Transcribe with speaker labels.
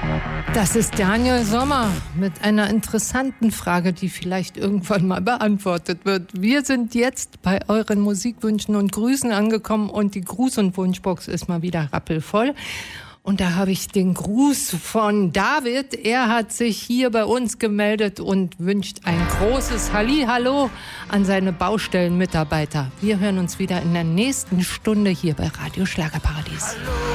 Speaker 1: Das ist Daniel Sommer mit einer interessanten Frage, die vielleicht irgendwann mal beantwortet wird. Wir sind jetzt bei euren Musikwünschen und Grüßen angekommen und die Gruß- und Wunschbox ist mal wieder rappelvoll. Und da habe ich den Gruß von David. Er hat sich hier bei uns gemeldet und wünscht ein großes Hallihallo an seine Baustellenmitarbeiter. Wir hören uns wieder in der nächsten Stunde hier bei Radio Schlagerparadies. Hallo.